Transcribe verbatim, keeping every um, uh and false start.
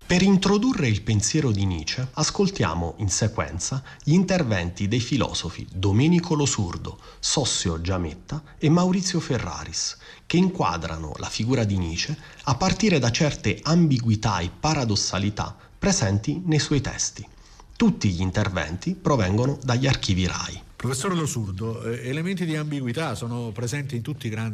Per introdurre il pensiero di Nietzsche, ascoltiamo in sequenza gli interventi dei filosofi Domenico Losurdo, Sossio Giametta e Maurizio Ferraris, che inquadrano la figura di Nietzsche a partire da certe ambiguità e paradossalità presenti nei suoi testi. Tutti gli interventi provengono dagli archivi RAI. Professore Losurdo, elementi di ambiguità sono presenti in tutti i grandi